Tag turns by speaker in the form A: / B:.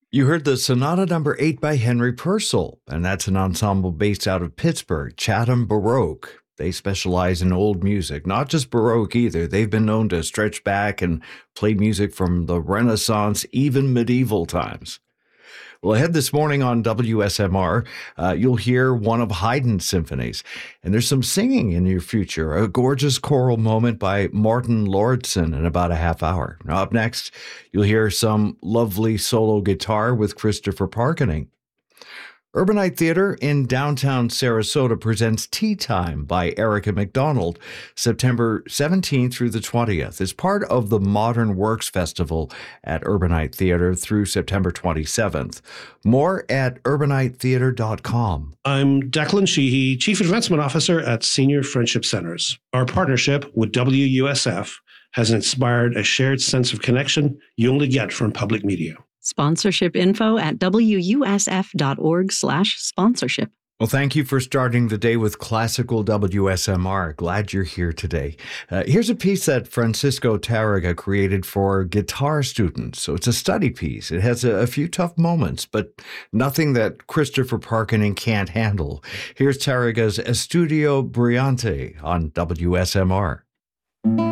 A: You heard the Sonata Number 8 by Henry Purcell, and that's an ensemble based out of Pittsburgh, Chatham Baroque. They specialize in old music, not just Baroque either. They've been known to stretch back and play music from the Renaissance, even medieval times. Well, ahead this morning on WSMR, you'll hear one of Haydn's symphonies. And there's some singing in your future, a gorgeous choral moment by Martin Lauritsen in about a half hour. Now, up next, you'll hear some lovely solo guitar with Christopher Parkening. Urbanite Theater in downtown Sarasota presents Tea Time by Erica McDonald, September 17th through the 20th. It's part of the Modern Works Festival at Urbanite Theater through September 27th. More at urbanitetheater.com.
B: I'm Declan Sheehy, Chief Advancement Officer at Senior Friendship Centers. Our partnership with WUSF has inspired a shared sense of connection you only get from public media.
C: Sponsorship info at wusf.org/sponsorship.
A: Well, thank you for starting the day with classical WSMR. Glad you're here today. Here's a piece that Francisco Tárrega created for guitar students. So it's a study piece. It has a few tough moments, but nothing that Christopher Parkening can't handle. Here's Tárrega's Estudio Brillante on WSMR.